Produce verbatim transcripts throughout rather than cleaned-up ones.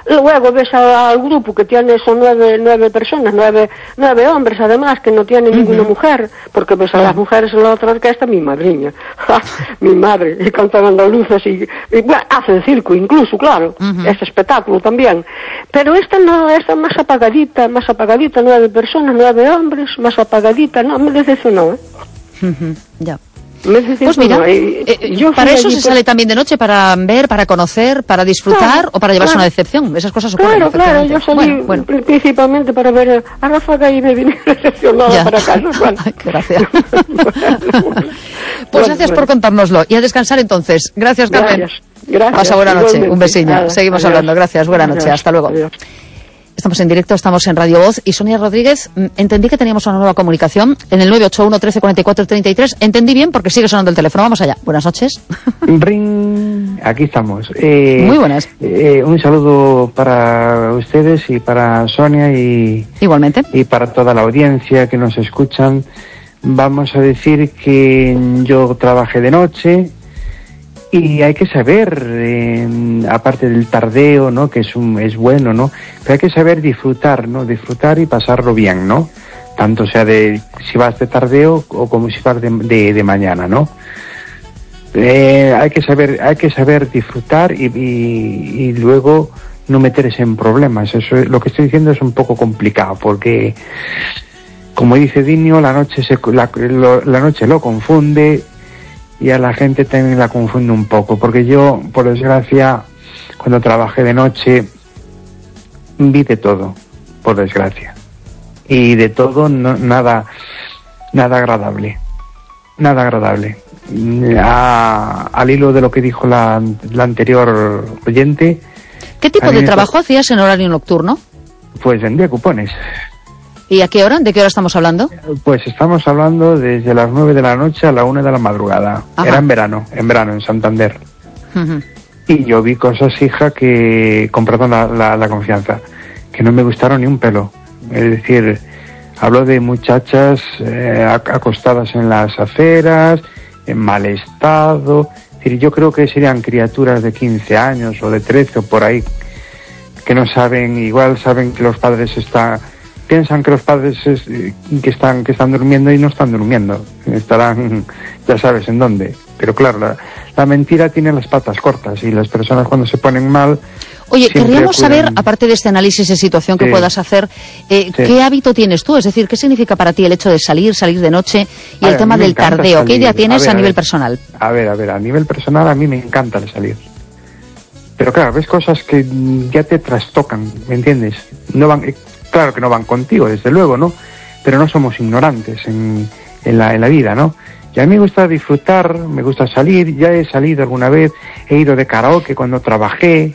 luego ves a, al grupo que tiene, son nueve, nueve personas, nueve, nueve hombres además, que no tienen uh-huh. ninguna mujer, porque ves a uh-huh. las mujeres en la otra orquesta, mi madriña, mi madre, y cantan andaluzas y, y bueno, hacen circo incluso, claro, uh-huh. es espectáculo también. Pero esta no, esta más apagadita, más apagadita, nueve personas, nueve hombres, más apagadita, no, me decepcionó, ¿eh? Uh-huh. Ya. Pues mira, eh, eh, yo para eso se por... sale también de noche, para ver, para conocer, para disfrutar, claro, o para llevarse claro. una decepción. Esas cosas ocurren. Claro, claro, yo salí bueno, bueno. principalmente para ver a Ráfaga y me vine decepcionada para casa. Bueno. Gracias. bueno, bueno. Pues gracias bueno. por contárnoslo. Y a descansar entonces. Gracias, Carmen. Gracias. Gracias. Pasa buena noche. Igualmente. Un besiño. Nada, Seguimos adiós. hablando. Gracias. Buena noche. Adiós. Hasta luego. Adiós. Estamos en directo, estamos en Radio Voz. Y Sonia Rodríguez, entendí que teníamos una nueva comunicación en el nueve ocho uno, trece, cuarenta y cuatro, treinta y tres. Entendí bien porque sigue sonando el teléfono. Vamos allá. Buenas noches. Ring. Aquí estamos. Eh, Muy buenas. Eh, un saludo para ustedes y para Sonia y... Igualmente. Y para toda la audiencia que nos escuchan. Vamos a decir que yo trabajé de noche... Y hay que saber, eh, aparte del tardeo, ¿no? Que es un, es bueno, ¿no? Pero hay que saber disfrutar, ¿no? Disfrutar y pasarlo bien, ¿no? Tanto sea de si vas de tardeo o como si vas de, de, de mañana, ¿no? Eh, hay que saber, hay que saber disfrutar y, y, y luego no meterse en problemas. Eso, lo que estoy diciendo es un poco complicado porque, como dice Dinio, la noche se, la, lo, la noche lo confunde. Y a la gente también la confunde un poco, porque yo, por desgracia, cuando trabajé de noche, vi de todo, por desgracia. Y de todo, no, nada, nada agradable. Nada agradable. A, al hilo de lo que dijo la, la anterior oyente... ¿Qué tipo de trabajo hacías en horario nocturno? Pues vendía cupones. ¿Y a qué hora? ¿De qué hora estamos hablando? Pues estamos hablando desde las nueve de la noche a la una de la madrugada. Ajá. Era en verano, en verano, en Santander. Uh-huh. Y yo vi cosas, hija, que, con perdón la, la, la confianza, que no me gustaron ni un pelo. Es decir, hablo de muchachas eh, acostadas en las aceras, en mal estado. Es decir, yo creo que serían criaturas de quince años o de trece o por ahí, que no saben, igual saben que los padres están... piensan que los padres es, que están que están durmiendo y no están durmiendo, estarán ya sabes en dónde, pero claro, la, la mentira tiene las patas cortas y las personas cuando se ponen mal... Oye, querríamos acuden... saber, aparte de este análisis de situación que sí. puedas hacer, eh, sí. ¿qué hábito tienes tú? Es decir, ¿qué significa para ti el hecho de salir, salir de noche y a el ver, tema del tardeo? Salir. ¿Qué idea tienes a, ver, a nivel a ver, personal? A ver, a ver, a nivel personal a mí me encanta el salir. Pero claro, ves cosas que ya te trastocan, ¿me entiendes? No van... Claro que no van contigo, desde luego, ¿no? Pero no somos ignorantes en, en, la, en la vida, ¿no? Y a mí me gusta disfrutar, me gusta salir, ya he salido alguna vez, he ido de karaoke cuando trabajé,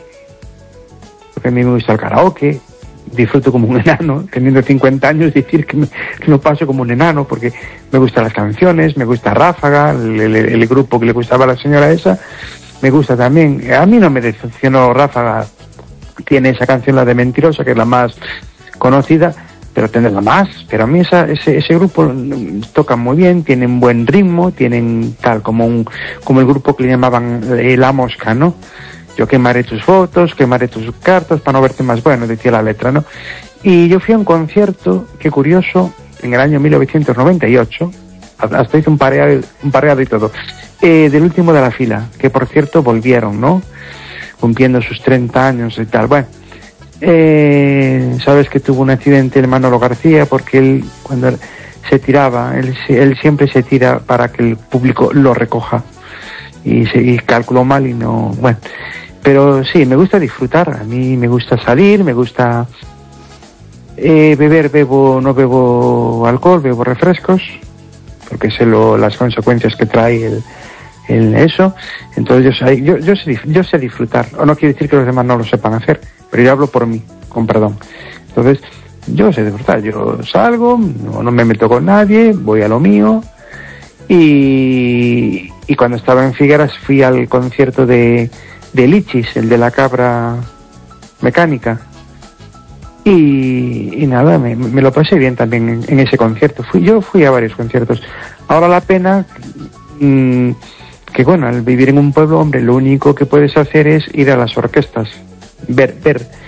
porque a mí me gusta el karaoke, disfruto como un enano, teniendo cincuenta años, decir que, me, que lo paso como un enano, porque me gustan las canciones, me gusta Ráfaga, el, el, el grupo que le gustaba a la señora esa, me gusta también, a mí no me decepcionó Ráfaga, tiene esa canción, la de Mentirosa, que es la más... conocida, pero tendrá más, pero a mí esa, ese, ese grupo toca muy bien, tienen buen ritmo, tienen tal como un como el grupo que le llamaban eh, La Mosca, ¿no? Yo quemaré tus fotos, quemaré tus cartas para no verte más, bueno, decía la letra, ¿no? Y yo fui a un concierto, qué curioso, en el año mil novecientos noventa y ocho, hasta hice un pareado, un pareado y todo, eh, del último de la fila, que por cierto volvieron, ¿no? Cumpliendo sus treinta años y tal, bueno. Eh, sabes que tuvo un accidente el Manolo García porque él cuando se tiraba él, él siempre se tira para que el público lo recoja y, se, y calculó mal y no, bueno, pero sí, me gusta disfrutar, a mí me gusta salir, me gusta eh, beber, bebo, no bebo alcohol, bebo refrescos porque sé lo, las consecuencias que trae el, el eso, entonces yo, yo, yo, sé, yo sé disfrutar, o no quiere decir que los demás no lo sepan hacer, pero yo hablo por mí, con perdón. Entonces, yo sé disfrutar, yo salgo, no, no me meto con nadie, voy a lo mío, y, y cuando estaba en Figueras fui al concierto de, de Lichis, el de la cabra mecánica, y, y nada, me, me lo pasé bien también en, en ese concierto. Fui, yo fui a varios conciertos. Ahora la pena... Mmm, que bueno, al vivir en un pueblo, hombre, lo único que puedes hacer es ir a las orquestas, ver, ver